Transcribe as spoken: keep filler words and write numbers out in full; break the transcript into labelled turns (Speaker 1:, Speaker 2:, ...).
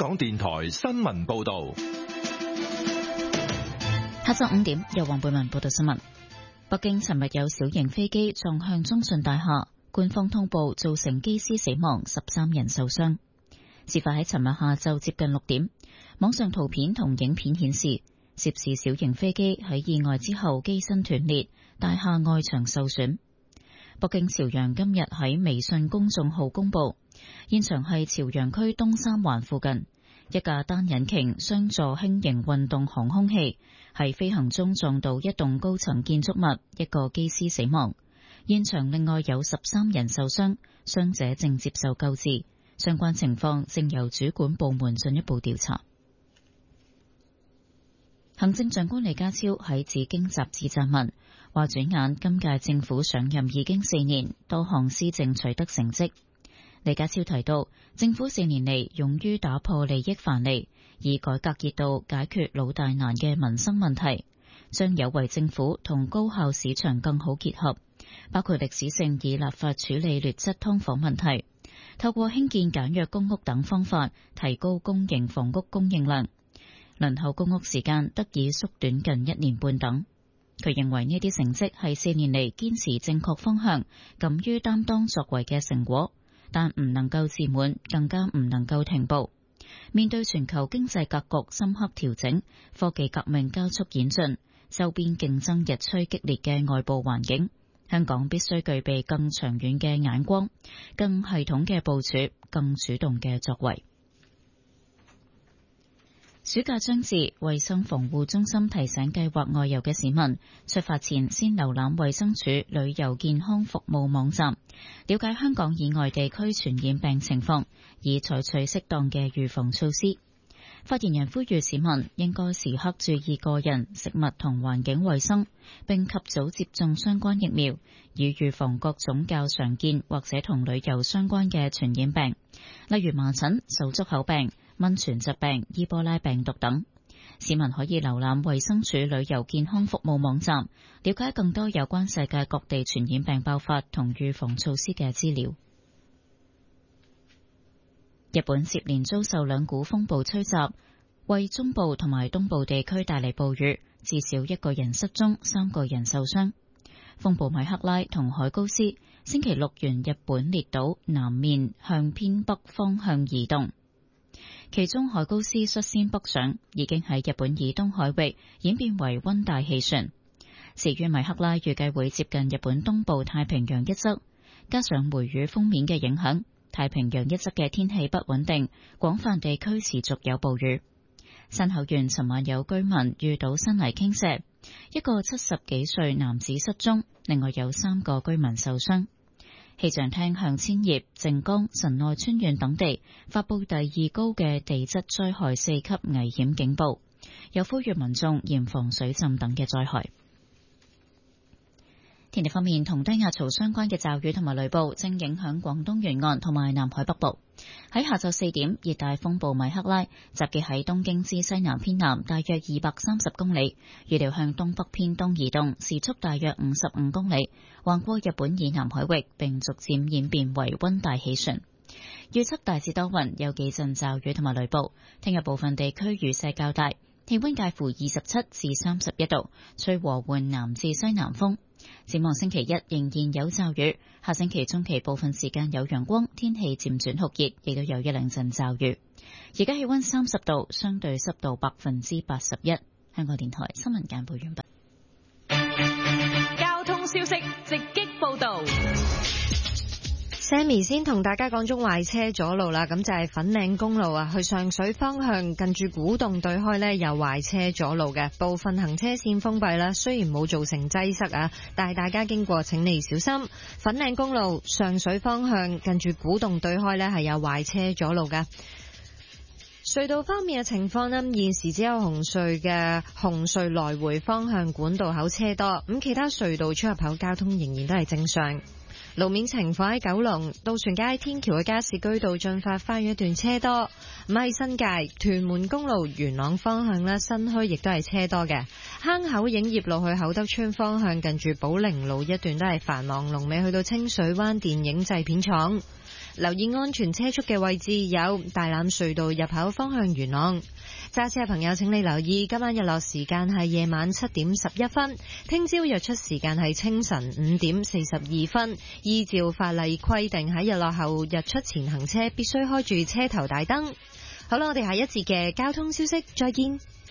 Speaker 1: 港電台新聞報道。
Speaker 2: 下晝五點，由黃貝文報道新聞。北京尋日有小型飛機撞向中信大廈，官方通報造成機師死亡，十三人受傷。事發喺尋日下晝接近六點，網上圖片同影片顯示，涉事小型飛機喺意外之後機身斷裂，大廈外牆受損。北京朝陽今日喺微信公眾號公布，現場係朝陽區東三環附近，一架單引擎雙座輕型運動航空器喺飛行中撞到一棟高層建築物，一個機師死亡。現場另外有十三人受傷，傷者正接受救治，相關情況正由主管部門進一步調查。行政長官李家超喺紫荊雜誌撰文，話轉眼今屆政府上任已經四年，多項施政取得成績。李家超提到，政府四年嚟勇於打破利益藩籬，以改革熱度解決老大難嘅民生問題，將有為政府同高效市場更好結合，包括歷史性以立法處理劣質劏房問題，透過興建簡約公屋等方法提高公營房屋供應量，輪候公屋時間得以縮短近一年半等。佢認為呢啲成績係四年嚟堅持正確方向、敢於擔當作為嘅成果，但唔能夠自滿，更加唔能夠停步。面對全球經濟格局深刻調整、科技革命加速演進、周邊競爭日趨激烈嘅外部環境，香港必須具備更長遠嘅眼光、更系統嘅部署、更主動嘅作為。暑假將至，衛生防護中心提醒計劃外遊嘅市民，出發前先瀏覽衛生署旅遊健康服務網站，了解香港以外地區傳染病情況，以採取適當嘅預防措施。發言人呼籲市民應該時刻注意個人、食物同環境衛生，並及早接種相關疫苗，以預防各種較常見或者同旅遊相關嘅傳染病，例如麻疹、手足口病、蚊傳疾病、伊波拉病毒等。市民可以瀏覽衛生署旅遊健康服務網站，了解更多有關世界各地傳染病爆發同預防措施嘅資料。日本接連遭受兩股風暴吹襲，為中部同埋東部地區帶嚟暴雨，至少一個人失蹤，三個人受傷。風暴米克拉同海高斯星期六沿日本列島南面向偏北方向移動，其中海高斯率先北上，已經喺日本以東海域演變為溫帶氣旋。至於米克拉預計會接近日本東部太平洋一側，加上梅雨鋒面嘅影響，太平洋一側嘅天氣不穩定，廣泛地區持續有暴雨。山口縣尋晚有居民遇到山泥傾瀉，一個七十幾歲男子失蹤，另外有三個居民受傷。氣象廳向千葉、靜岡、神奈川縣等地發布第二高嘅地質災害四級危險警報，又呼籲民眾嚴防水浸等嘅災害。天氣方面，同低壓槽相關嘅驟雨同埋雷暴正影響廣東沿岸同埋南海北部。喺下晝四點，熱帶風暴米克拉集結喺東京之西南偏南大約二百三十公里，預料向東北偏東移動，時速大約五十五公里，橫過日本以南海域，並逐漸演變為溫帶氣旋。預測大致多雲，有幾陣驟雨同埋雷暴。聽日部分地區雨勢較大，氣溫介乎二十七至三十一度，吹和緩南至西南風。展望星期一仍然有驟雨，下星期中期部分時間有陽光，天氣漸轉酷熱，亦都有一兩陣驟雨。而家氣溫三十度，相對濕度百分之八十一。香港電台新聞簡報完畢。
Speaker 3: 交通消息直擊報道。
Speaker 4: Sammy 先同大家講中壞車阻路啦，咁就係粉嶺公路啊，去上水方向近住古洞對開呢，有壞車阻路嘅，部分行車線封閉啦。雖然冇造成擠塞啊，但係大家經過請你小心。粉嶺公路上水方向近住古洞對開呢，係有壞車阻路嘅。隧道方面嘅情況呢，現時只有紅隧嘅紅隧來回方向管道口車多，咁其他隧道出入口交通仍然都係正常。路面情況喺九龍渡船街天橋嘅加士居道進發花園一段車多，咁喺新界屯門公路元朗方向呢，新墟亦都係車多嘅。坑口影業路去厚德村方向近住寶寧路一段都係繁忙，龍尾去到清水灣電影製片廠。 留意安全車速嘅位置有大欖隧道入口方向元朗。揸車嘅朋友請你留意，今晚日落時間係夜晚七點十一分，聽朝日出時間係清晨五點四十二分。依照法例規定，喺日落後日出前行車必須開住車頭大燈。好啦，我哋下一節嘅交通消息再見。